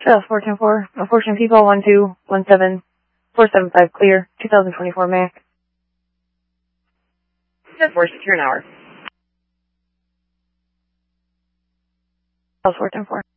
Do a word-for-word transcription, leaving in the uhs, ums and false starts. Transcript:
Trails four ten four, unfortunate people, one two one seven four seven five clear, two thousand twenty-four Mac. ten four, secure an hour. Trails four ten four.